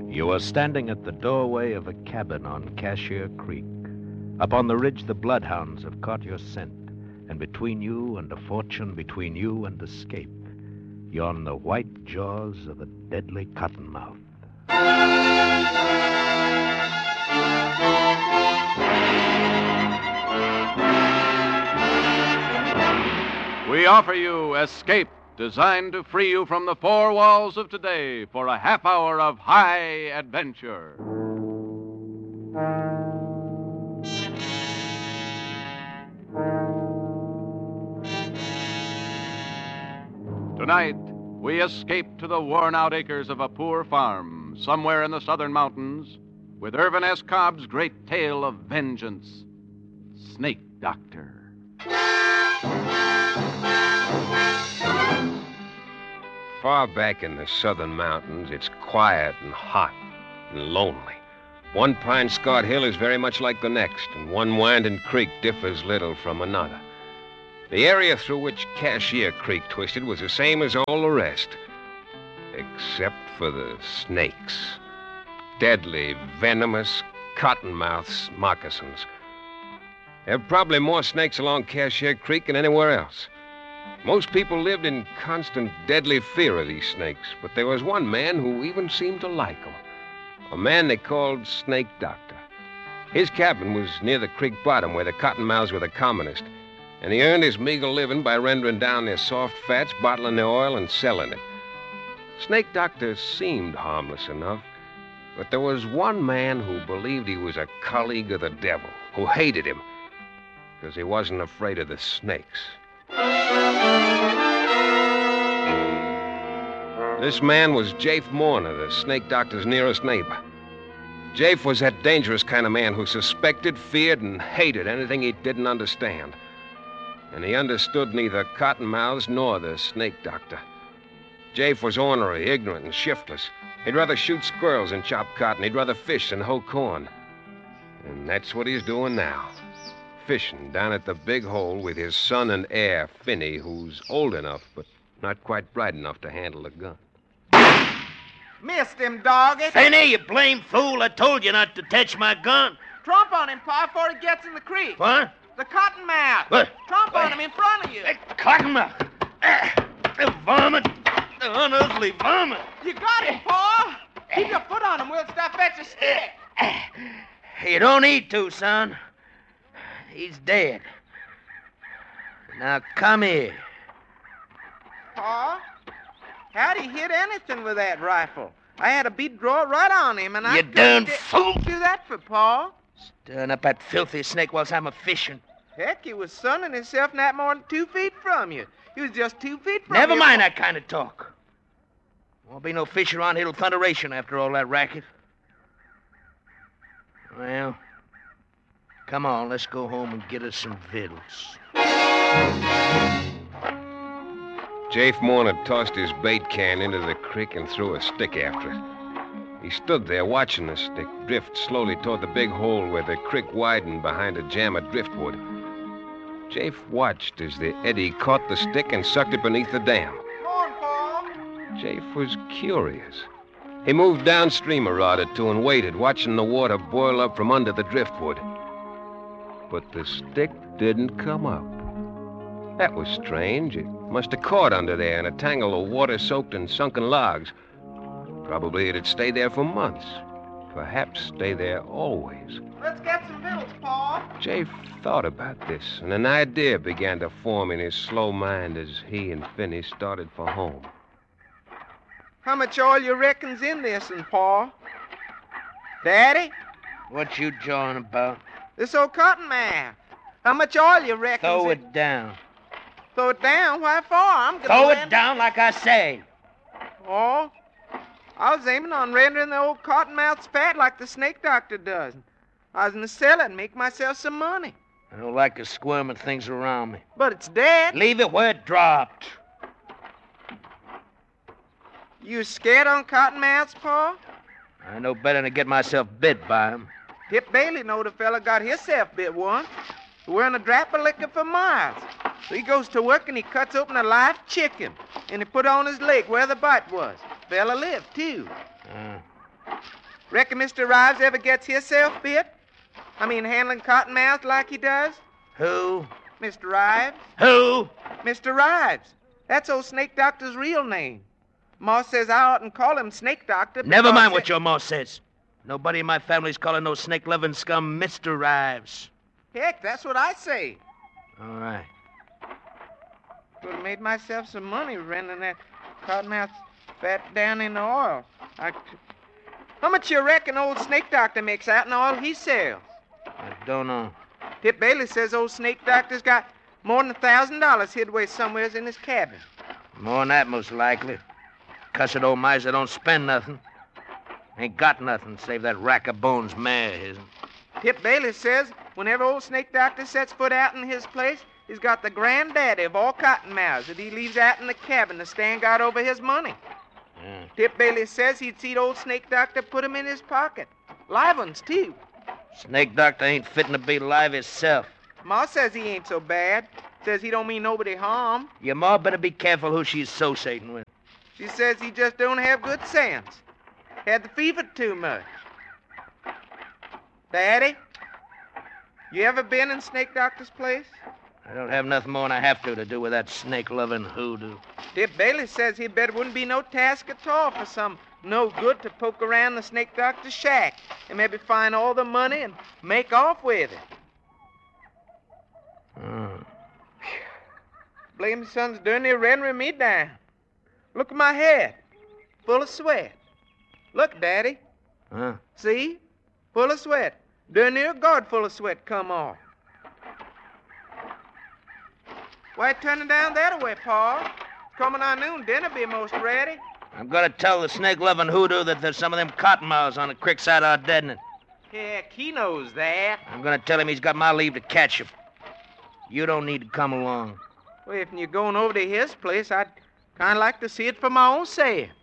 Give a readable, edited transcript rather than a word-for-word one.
You are standing at the doorway of a cabin on Cashier Creek. Up on the ridge, the bloodhounds have caught your scent, and between you and a fortune, between you and escape, yawn the white jaws of a deadly cottonmouth. We offer you Escape, designed to free you from the four walls of today for a half hour of high adventure. Tonight, we escape to the worn-out acres of a poor farm somewhere in the southern mountains with Irvin S. Cobb's great tale of vengeance, Snake Doctor. Far back in the southern mountains, it's quiet and hot and lonely. One pine-scarred hill is very much like the next, and one winding creek differs little from another. The area through which Cashier Creek twisted was the same as all the rest, except for the snakes. Deadly, venomous, cottonmouth moccasins. There are probably more snakes along Cashier Creek than anywhere else. Most people lived in constant, deadly fear of these snakes, but there was one man who even seemed to like them. A man they called Snake Doctor. His cabin was near the creek bottom where the cottonmouths were the commonest, and he earned his meager living by rendering down their soft fats, bottling their oil, and selling it. Snake Doctor seemed harmless enough, but there was one man who believed he was a colleague of the devil, who hated him, because he wasn't afraid of the snakes. This man was Jafe Mourner, the Snake Doctor's nearest neighbor. Jafe was that dangerous kind of man who suspected, feared, and hated anything he didn't understand. And he understood neither cottonmouths nor the Snake Doctor. Jafe was ornery, ignorant, and shiftless. He'd rather shoot squirrels than chop cotton. He'd rather fish than hoe corn. And that's what he's doing now. Fishing down at the Big Hole with his son and heir, Finney, who's old enough but not quite bright enough to handle a gun. Missed him, doggy. Finney, you blame fool. I told you not to touch my gun. Tromp on him, Pa, before he gets in the creek. What? The cottonmouth. What? Tromp on him in front of you. Cottonmouth. The varmint. The unearthly varmint. You got him, Pa. Keep your foot on him. We'll stop fetch a stick. You don't need to, son. He's dead. Now, come here. Pa, how'd he hit anything with that rifle? I had a bead draw right on him, and You darn fool. Do that for Pa. Stirring up that filthy snake whilst I'm a-fishing. Heck, he was sunning himself not more than 2 feet from you. He was just 2 feet from Never you. mind that kind of talk. Won't be no fish around here till thunderation after all that racket. Well, come on, let's go home and get us some victuals. Jafe Mourner tossed his bait can into the creek and threw a stick after it. He stood there watching the stick drift slowly toward the big hole where the creek widened behind a jam of driftwood. Jafe watched as the eddy caught the stick and sucked it beneath the dam. Come on, Pa. Jafe was curious. He moved downstream a rod or two and waited, watching the water boil up from under the driftwood. But the stick didn't come up. That was strange. It must have caught under there in a tangle of water-soaked and sunken logs. Probably it had stayed there for months. Perhaps stay there always. Let's get some victuals, Pa. Jafe thought about this, and an idea began to form in his slow mind as he and Finney started for home. How much oil you reckon's in this, and Pa? Daddy? What you jawing about? This old cottonmouth. How much oil you reckon's Throw in... it down. Throw it down? Why for? I'm gonna Throw land... it down like I say. Oh, I was aiming on rendering the old cottonmouths fat like the Snake Doctor does. I was gonna sell it and make myself some money. I don't like the squirming things around me. But it's dead. Leave it where it dropped. You scared on cottonmouths, Pa? I know better than to get myself bit by them. Tip Bailey knowed a fella got himself bit once. Wearing a drap of liquor for miles. So he goes to work and he cuts open a live chicken. And he put it on his leg where the bite was. Fella lived, too. Reckon Mr. Rives ever gets himself bit? I mean, handling cottonmouths like he does? Who? Mr. Rives? Who? Mr. Rives. That's old Snake Doctor's real name. Ma says I oughtn't call him Snake Doctor. Never mind what your ma says. Nobody in my family's calling no snake-loving scum Mr. Rives. Heck, that's what I say. All right. Could have made myself some money rendering that cottonmouth fat down in the oil. How much you reckon old Snake Doctor makes out in all he sells? I don't know. Tip Bailey says old Snake Doctor's got more than $1,000 hid away somewheres in his cabin. More than that, most likely. Cussed old miser don't spend nothing. Ain't got nothing save that rack of bones mare of his'n. Tip Bailey says whenever old Snake Doctor sets foot out in his place, he's got the granddaddy of all cottonmouths that he leaves out in the cabin to stand guard over his money. Yeah. Tip Bailey says he'd seen old Snake Doctor put him in his pocket. Live ones, too. Snake Doctor ain't fitting to be live himself. Ma says he ain't so bad. Says he don't mean nobody harm. Your ma better be careful who she's associating with. She says he just don't have good sense. Had the fever too much. Daddy, you ever been in Snake Doctor's place? I don't have nothing more than I have to do with that snake-loving hoodoo. Tip Bailey says he bet it wouldn't be no task at all for some no good to poke around the Snake Doctor's shack and maybe find all the money and make off with it. Blame son's darn near rendering me down. Look at my head, full of sweat. Look, Daddy. Huh? See? Full of sweat. Darn near a guard full of sweat come off. Why turning down that way, Pa? Coming on noon, dinner be most ready. I'm gonna tell the snake-loving hoodoo that there's some of them cottonmouths on the creek side of our deadening. Heck, he knows that. I'm gonna tell him he's got my leave to catch him. You don't need to come along. Well, if you're going over to his place, I'd kind of like to see it for my own saying.